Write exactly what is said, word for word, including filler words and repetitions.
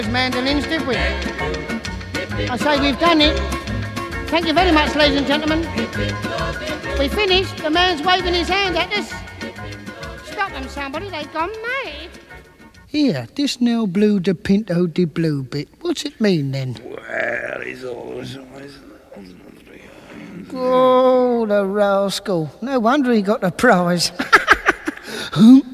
mandolins, did we? I say we've done it. Thank you very much, ladies and gentlemen. We finished. The man's waving his hand at us. Stop them, somebody. They've gone mad. Here, this now blue de pinto de blue bit. What's it mean, then? Well, he's always... always... Oh, the rascal. No wonder he got the prize.